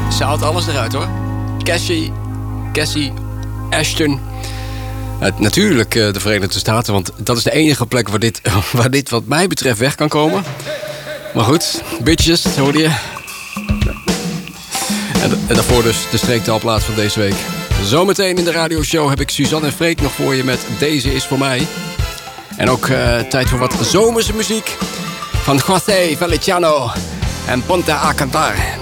Ze haalt alles eruit hoor. Cassie Ashton. Natuurlijk de Verenigde Staten, want dat is de enige plek waar dit wat mij betreft weg kan komen. Maar goed, bitches, hoorde je. En daarvoor dus de streektaalplaat van deze week. Zometeen in de radioshow heb ik Suzanne en Freek nog voor je met Deze is voor mij. En ook tijd voor wat zomerse muziek van José Feliciano en Ponte a Cantar.